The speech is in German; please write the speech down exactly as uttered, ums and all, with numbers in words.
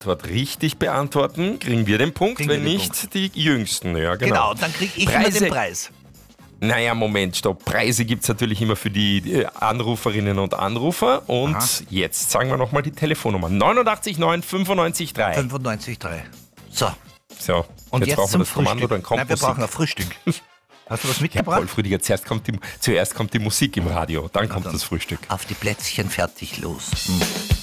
Antwort richtig beantworten, kriegen wir den Punkt, Kriegen wenn wir den nicht die Jüngsten. Ja, genau. Genau, dann kriege ich Preise. immer den Preis. Naja, Moment, stopp. Preise gibt es natürlich immer für die Anruferinnen und Anrufer. Und Aha. jetzt sagen wir nochmal die Telefonnummer. neunundachtzig neun fünfundneunzig drei. fünfundneunzig Komma drei. So, So, und jetzt, jetzt, brauchen wir zum das Kommando, Frühstück. dann kommt Nein, wir Musik. brauchen ein Frühstück. Hast du was Ja, mitgebracht? Paul Früdiger, zuerst kommt, die, zuerst kommt die Musik im Radio, dann kommt dann. das Frühstück. Auf die Plätzchen, fertig, los. Hm.